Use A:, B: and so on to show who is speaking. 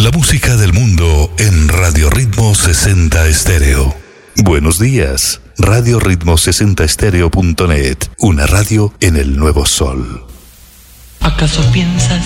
A: La música del mundo en Radio Ritmo 60 Estéreo. Buenos días, Radio Ritmo 60 Estéreo.net, una radio en el nuevo sol.
B: ¿Acaso piensas